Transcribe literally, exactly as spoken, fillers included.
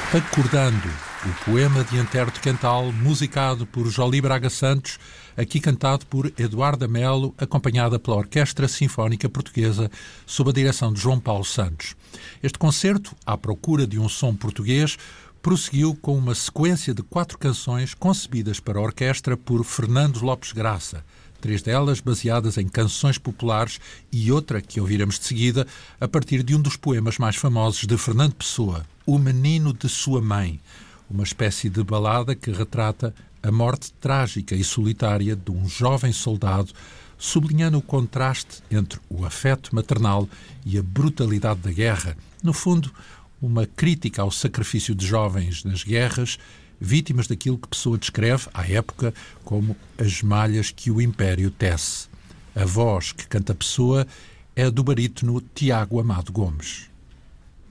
Acordando, o poema de Antero de Quental, musicado por Joly Braga Santos, aqui cantado por Eduarda Melo, acompanhada pela Orquestra Sinfónica Portuguesa, sob a direção de João Paulo Santos. Este concerto, à procura de um som português, prosseguiu com uma sequência de quatro canções concebidas para a orquestra por Fernando Lopes Graça, três delas baseadas em canções populares e outra que ouviremos de seguida a partir de um dos poemas mais famosos de Fernando Pessoa, O Menino de Sua Mãe, uma espécie de balada que retrata a morte trágica e solitária de um jovem soldado, sublinhando o contraste entre o afeto maternal e a brutalidade da guerra. No fundo, uma crítica ao sacrifício de jovens nas guerras, vítimas daquilo que Pessoa descreve, à época, como as malhas que o Império tece. A voz que canta Pessoa é a do barítono Tiago Amado Gomes.